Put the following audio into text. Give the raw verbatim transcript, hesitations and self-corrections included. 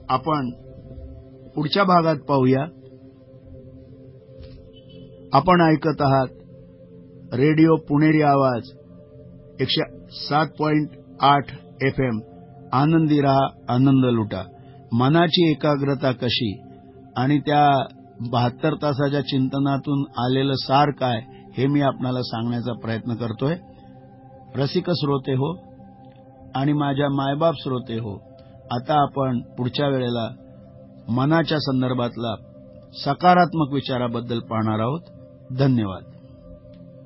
आपण पुढच्या भागात पाहूया. आपण ऐकत आहात रेडिओ पुणेरी आवाज एकशे सात पॉइंट आठ एफ एम. आनंदी रहा, आनंद लुटा. मनाची एकाग्रता कशी आणि त्या बहात्तर तासाच्या चिंतनातून आलेलं सार काय हे मी आपणाला सांगण्याचा प्रयत्न करतोय. रसिक श्रोते हो आणि माझ्या मायबाप श्रोते हो, आता आपण पुढच्या वेळेला मनाच्या संदर्भातला सकारात्मक विचाराबद्दल पाहणार आहोत. धन्यवाद.